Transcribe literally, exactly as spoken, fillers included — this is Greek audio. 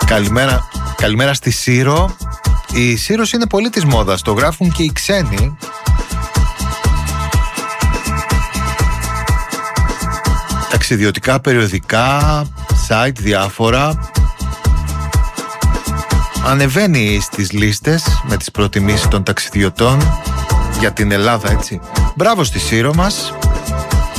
Καλημέρα, καλημέρα στη Σύρο. Η Σύρος είναι πολύ της μόδας, το γράφουν και οι ξένοι. Ταξιδιωτικά περιοδικά, site διάφορα. Ανεβαίνει στις λίστες με τις προτιμήσεις των ταξιδιωτών για την Ελλάδα, έτσι. Μπράβο στη Σύρο μας.